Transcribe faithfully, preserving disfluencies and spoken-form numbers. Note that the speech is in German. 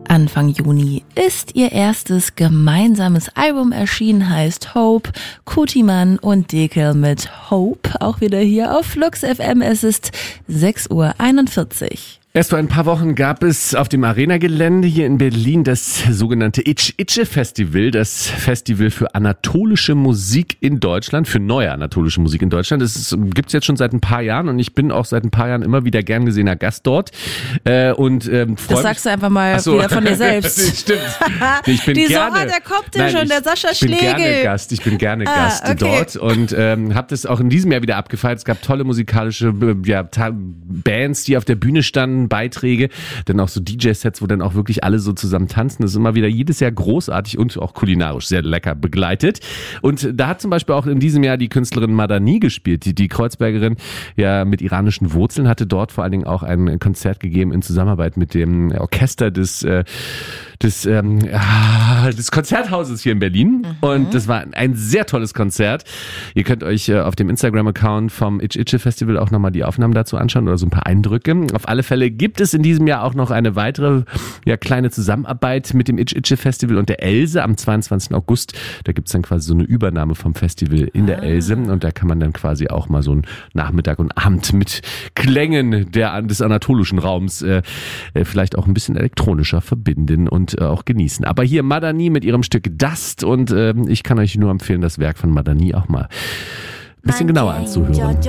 Anfang Juni ist ihr erstes gemeinsames Album erschienen, heißt Hope. Kutiman und Dekel mit Hope, auch wieder hier auf Flux F M. Es ist sechs Uhr einundvierzig. Erst vor ein paar Wochen gab es auf dem Arena-Gelände hier in Berlin das sogenannte İç-İçe-Festival, das Festival für anatolische Musik in Deutschland, für neue anatolische Musik in Deutschland. Das gibt es jetzt schon seit ein paar Jahren und ich bin auch seit ein paar Jahren immer wieder gern gesehener Gast dort. Äh, und, ähm, das sagst du einfach mal so. Wieder von dir selbst. Stimmt. Ich bin Die gerne, Sora, der kommt ja nein, schon, ich, der Sascha Ich bin Schlegel. gerne Gast, ich bin gerne ah, Gast okay. dort und ähm, habe das auch in diesem Jahr wieder abgefeiert. Es gab tolle musikalische ja, ta- Bands, die auf der Bühne standen, Beiträge, dann auch so D J-Sets, wo dann auch wirklich alle so zusammen tanzen. Das ist immer wieder jedes Jahr großartig und auch kulinarisch sehr lecker begleitet. Und da hat zum Beispiel auch in diesem Jahr die Künstlerin Madani gespielt. Die, die Kreuzbergerin ja mit iranischen Wurzeln hatte dort vor allen Dingen auch ein Konzert gegeben in Zusammenarbeit mit dem Orchester des äh, des, ähm, ah, des Konzerthauses hier in Berlin. Mhm. Und das war ein sehr tolles Konzert. Ihr könnt euch äh, auf dem Instagram-Account vom İç-İçe-Festival auch nochmal die Aufnahmen dazu anschauen oder so ein paar Eindrücke. Auf alle Fälle gibt es in diesem Jahr auch noch eine weitere ja, kleine Zusammenarbeit mit dem İç-İçe-Festival und der Else am zweiundzwanzigsten August. Da gibt es dann quasi so eine Übernahme vom Festival in der ah. Else und da kann man dann quasi auch mal so einen Nachmittag und Abend mit Klängen der, des anatolischen Raums äh, vielleicht auch ein bisschen elektronischer verbinden und auch genießen. Aber hier Madani mit ihrem Stück Dust und äh, ich kann euch nur empfehlen, das Werk von Madani auch mal ein bisschen genauer anzuhören.